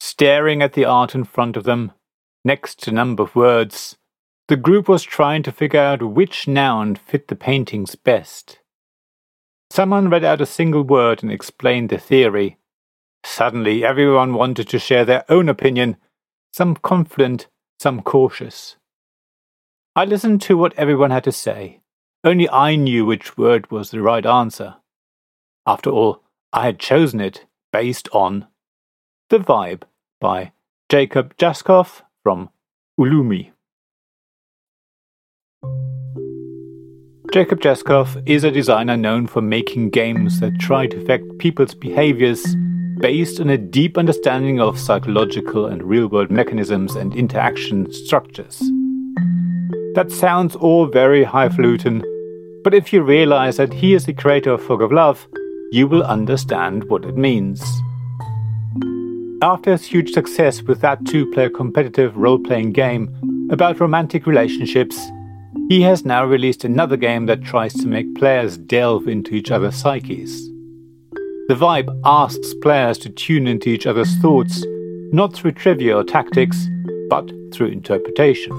Staring at the art in front of them, next to a number of words, the group was trying to figure out which noun fit the paintings best. Someone read out a single word and explained the theory. Suddenly everyone wanted to share their own opinion, some confident, some cautious. I listened to what everyone had to say. Only I knew which word was the right answer. After all, I had chosen it based on The Vibe by Jacob Jaskov from Ulumi. Jacob Jaskov is a designer known for making games that try to affect people's behaviors based on a deep understanding of psychological and real-world mechanisms and interaction structures. That sounds all very highfalutin, but if you realize that he is the creator of Fog of Love, you will understand what it means. After his huge success with that two-player competitive role-playing game about romantic relationships, he has now released another game that tries to make players delve into each other's psyches. The Vibe asks players to tune into each other's thoughts, not through trivia or tactics, but through interpretation.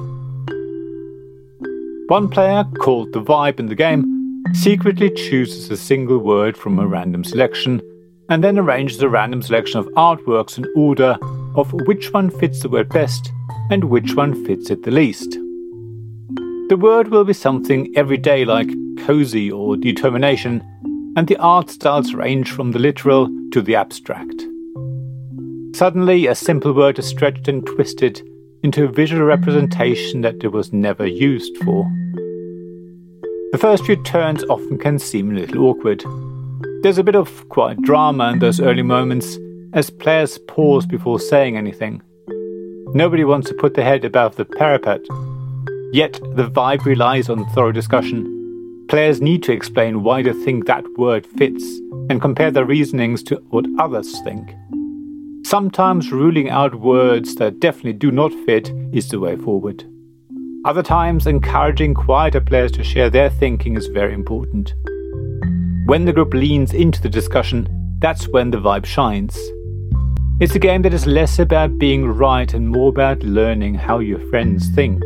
One player, called The Vibe in the game, secretly chooses a single word from a random selection, and then arranges a random selection of artworks in order of which one fits the word best and which one fits it the least. The word will be something everyday like cozy or determination, and the art styles range from the literal to the abstract. Suddenly, a simple word is stretched and twisted into a visual representation that it was never used for. The first few turns often can seem a little awkward. There's a bit of quiet drama in those early moments as players pause before saying anything. Nobody wants to put their head above the parapet. Yet the Vibe relies on thorough discussion. Players need to explain why they think that word fits and compare their reasonings to what others think. Sometimes ruling out words that definitely do not fit is the way forward. Other times, encouraging quieter players to share their thinking is very important. When the group leans into the discussion, that's when the Vibe shines. It's a game that is less about being right and more about learning how your friends think.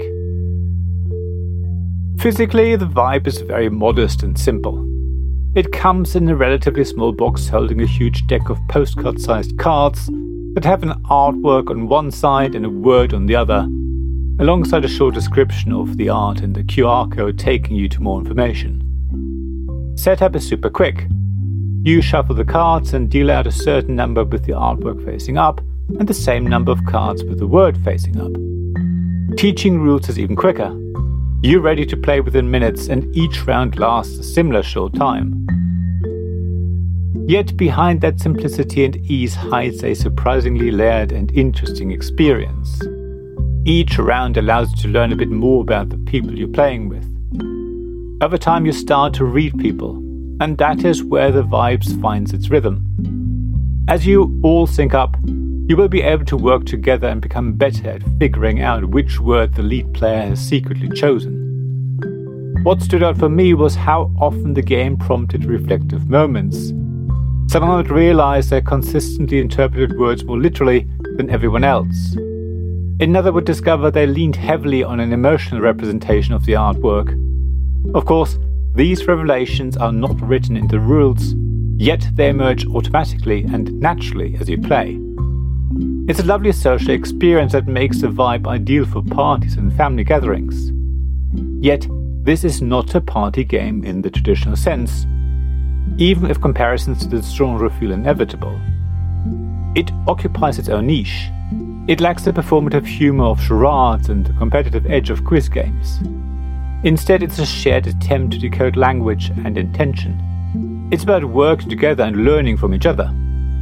Physically, the Vibe is very modest and simple. It comes in a relatively small box holding a huge deck of postcard-sized cards that have an artwork on one side and a word on the other, alongside a short description of the art and the QR code taking you to more information. Setup is super quick. You shuffle the cards and deal out a certain number with the artwork facing up and the same number of cards with the word facing up. Teaching rules is even quicker. You're ready to play within minutes and each round lasts a similar short time. Yet behind that simplicity and ease hides a surprisingly layered and interesting experience. Each round allows you to learn a bit more about the people you're playing with. Over time you start to read people, and that is where the Vibes finds its rhythm. As you all sync up, you will be able to work together and become better at figuring out which word the lead player has secretly chosen. What stood out for me was how often the game prompted reflective moments. Someone would realize they consistently interpreted words more literally than everyone else. Another would discover they leaned heavily on an emotional representation of the artwork. Of course, these revelations are not written in the rules, yet they emerge automatically and naturally as you play. It's a lovely social experience that makes the Vibe ideal for parties and family gatherings. Yet, this is not a party game in the traditional sense, even if comparisons to the genre feel inevitable. It occupies its own niche. It lacks the performative humor of charades and the competitive edge of quiz games. Instead, it's a shared attempt to decode language and intention. It's about working together and learning from each other.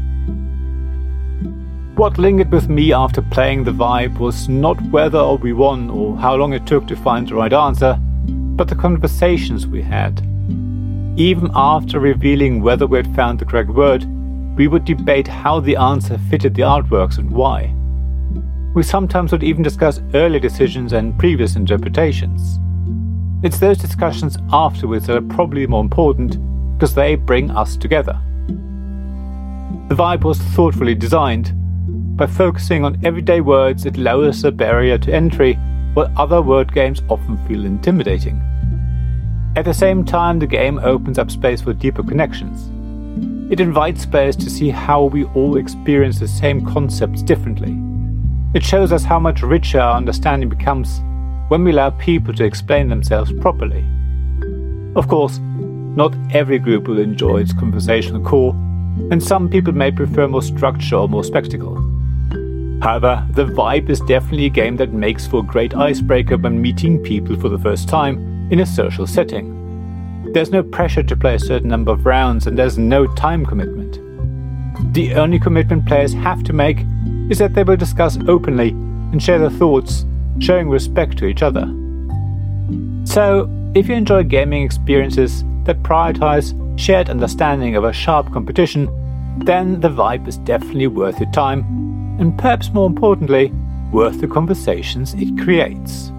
What lingered with me after playing the Vibe was not whether we won or how long it took to find the right answer, but the conversations we had. Even after revealing whether we had found the correct word, we would debate how the answer fitted the artworks and why. We sometimes would even discuss earlier decisions and previous interpretations. It's those discussions afterwards that are probably more important because they bring us together. The Vibe was thoughtfully designed, By focusing on everyday words, it lowers the barrier to entry, while other word games often feel intimidating. At the same time, the game opens up space for deeper connections. It invites players to see how we all experience the same concepts differently. It shows us how much richer our understanding becomes when we allow people to explain themselves properly. Of course, not every group will enjoy its conversational core, and some people may prefer more structure or more spectacle. However, The Vibe is definitely a game that makes for a great icebreaker when meeting people for the first time in a social setting. There's no pressure to play a certain number of rounds, and there's no time commitment. The only commitment players have to make is that they will discuss openly and share their thoughts, showing respect to each other. So, if you enjoy gaming experiences that prioritize shared understanding over sharp competition, then The Vibe is definitely worth your time, and perhaps more importantly, worth the conversations it creates.